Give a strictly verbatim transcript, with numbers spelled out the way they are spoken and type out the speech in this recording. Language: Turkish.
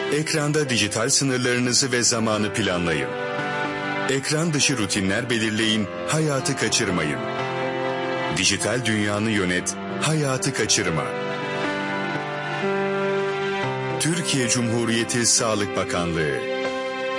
Ekranda dijital sınırlarınızı ve zamanı planlayın. Ekran dışı rutinler belirleyin, hayatı kaçırmayın. Dijital dünyanı yönet, hayatı kaçırma. Türkiye Cumhuriyeti Sağlık Bakanlığı